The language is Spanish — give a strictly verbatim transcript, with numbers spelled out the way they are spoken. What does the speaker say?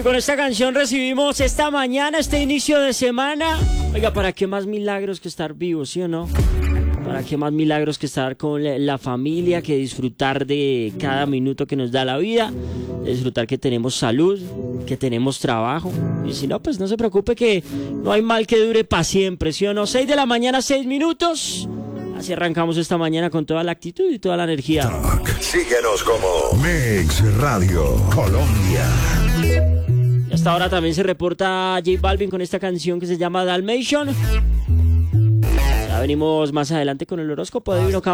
con esta canción recibimos esta mañana, este inicio de semana. Oiga, ¿para qué más milagros que estar vivos, sí o no? ¿Para qué más milagros que estar con la familia, que disfrutar de cada minuto que nos da la vida? Disfrutar que tenemos salud, que tenemos trabajo. Y si no, pues no se preocupe que no hay mal que dure para siempre, ¿sí o no? seis de la mañana, seis minutos. Así arrancamos esta mañana con toda la actitud y toda la energía. Síguenos como Mix Radio Colombia. Y hasta ahora también se reporta J Balvin con esta canción que se llama Dalmatian. Ya venimos más adelante con el horóscopo de Divino Campo.